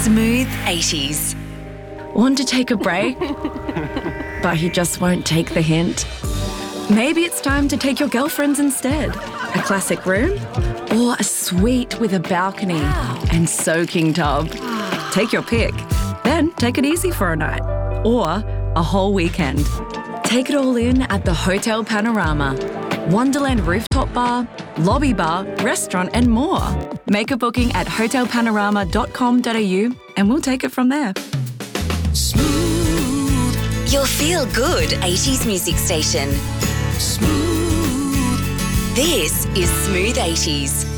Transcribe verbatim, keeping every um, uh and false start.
Smooth eighties. Want to take a break? But he just won't take the hint? Maybe it's time to take your girlfriends instead. A classic room? Or a suite with a balcony and soaking tub? Take your pick. Then take it easy for a night. Or a whole weekend. Take it all in at the Hotel Panorama. Wonderland rooftop bar, lobby bar, restaurant and more. Make a booking at hotel panorama dot com dot a u and we'll take it from there. Smooth. Your feel-good eighties music station. Smooth. This is Smooth eighties.